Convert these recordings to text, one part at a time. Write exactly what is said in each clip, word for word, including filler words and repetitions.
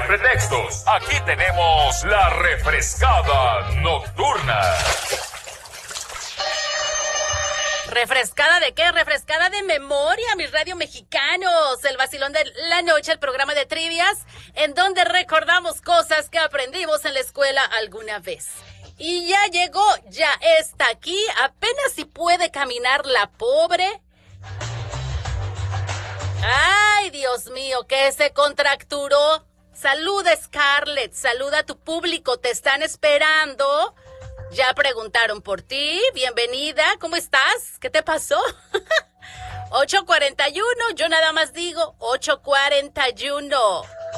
pretextos. Aquí tenemos la refrescada nocturna. ¿Refrescada de qué? Refrescada de memoria, mis radio mexicanos. El vacilón de la noche, el programa de trivias, en donde recordamos cosas que aprendimos en la escuela alguna vez. Y ya llegó, ya está aquí, apenas si puede caminar la pobre. Ay, Dios mío, que se contracturó. Saluda, Scarlett, saluda a tu público, te están esperando. Ya preguntaron por ti, bienvenida, ¿cómo estás? ¿Qué te pasó? ocho cuarenta y uno, yo nada más digo ocho cuarenta y uno.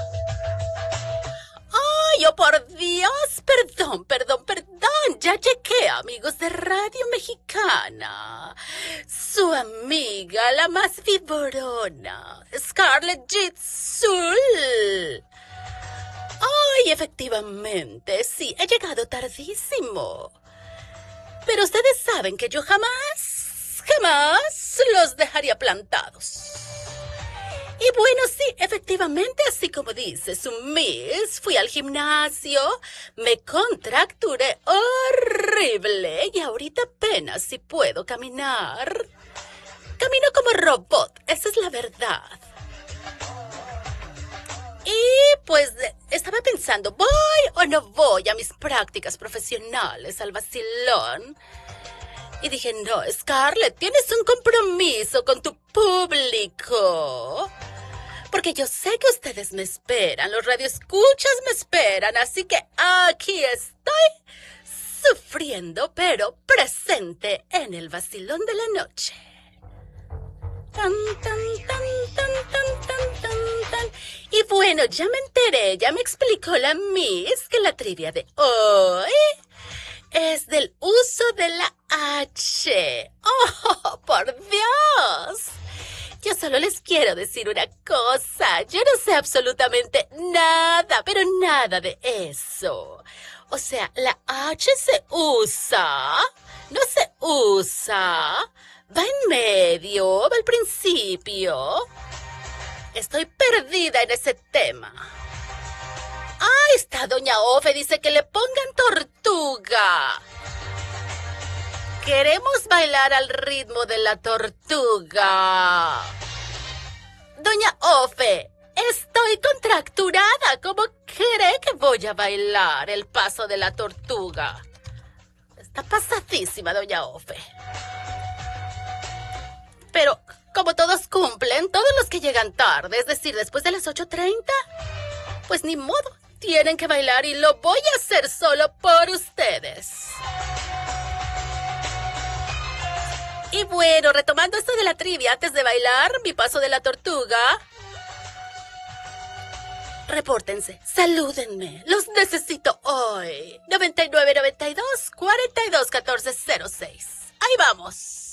¡Ay, oh por Dios! Perdón, perdón, perdón. Ya llegué, amigos de Radio Mexicana. Su amiga, la más viborona, Scarlett Jitsul. ¡Ay, efectivamente! Sí, he llegado tardísimo. Pero ustedes saben que yo jamás, jamás los dejaría plantados. Y bueno, sí, efectivamente, así como dice su Miss, fui al gimnasio, me contracturé horrible y ahorita apenas si puedo caminar. Camino como robot, esa es la verdad. Y pues estaba pensando, ¿voy o no voy a mis prácticas profesionales al vacilón? Y dije, no, Scarlett, tienes un compromiso con tu público. Porque yo sé que ustedes me esperan, los radioescuchas me esperan, así que aquí estoy sufriendo, pero presente en el vacilón de la noche. Tan, tan, tan, tan, tan, tan, tan, tan. Y bueno, ya me enteré, ya me explicó la Miss que la trivia de hoy es del uso de la H. ¡Oh, por Dios! Yo solo les quiero decir una cosa. Yo no sé absolutamente nada, pero nada de eso. O sea, la H se usa, no se usa, va en medio, va al principio. Estoy perdida en ese tema. ¡Ahí está doña Ofe! Dice que le pongan tortuga. Queremos bailar al ritmo de la tortuga. Doña Ofe, estoy contracturada. ¿Cómo cree que voy a bailar el paso de la tortuga? Está pasadísima, doña Ofe. Pero como todos cumplen, todos los que llegan tarde, es decir, después de las ocho treinta, pues ni modo, tienen que bailar y lo voy a hacer solo por ustedes. Y bueno, retomando esto de la trivia, antes de bailar mi paso de la tortuga, repórtense, salúdenme, los necesito hoy. noventa y nueve, noventa y dos, cuarenta y dos, catorce, cero seis. Ahí vamos.